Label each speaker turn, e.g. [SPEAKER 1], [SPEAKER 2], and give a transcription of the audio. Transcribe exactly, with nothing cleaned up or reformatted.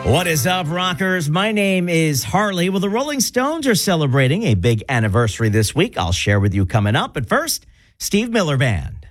[SPEAKER 1] What is up, rockers? My name is Harley. Well, the Rolling Stones are celebrating a big anniversary this week. I'll share with you coming up. But first, Steve Miller Band.